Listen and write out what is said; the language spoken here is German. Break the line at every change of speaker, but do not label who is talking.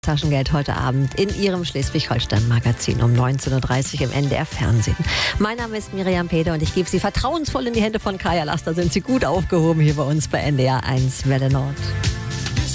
Taschengeld heute Abend in Ihrem Schleswig-Holstein-Magazin um 19.30 Uhr im NDR Fernsehen. Mein Name ist Miriam Peter und ich gebe Sie vertrauensvoll in die Hände von Kaya Lass. Da sind Sie gut aufgehoben hier bei uns bei NDR 1 Welle Nord.